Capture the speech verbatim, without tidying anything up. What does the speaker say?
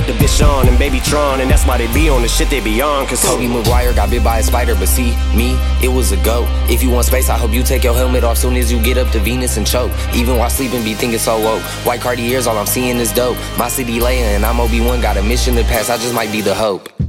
the bitch on and Baby Tron, and that's why they be on the shit they be on. Cause Tobey Maguire got bit by a spider, but see, me, it was a go. If you want space, I hope you take your helmet off soon as you get up to Venus and choke. Even while sleeping, be thinking so woke. White Cartiers, all I'm seeing is dope. My city laying, and I'm Obi-Wan, got a mission to pass, I just might be the hope.